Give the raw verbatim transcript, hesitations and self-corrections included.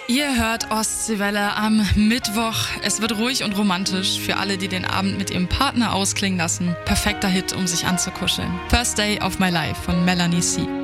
Ihr hört Ostseewelle am Mittwoch. Es wird ruhig und romantisch für alle, die den Abend mit ihrem Partner ausklingen lassen. Perfekter Hit, um sich anzukuscheln. First Day of My Life von Melanie C.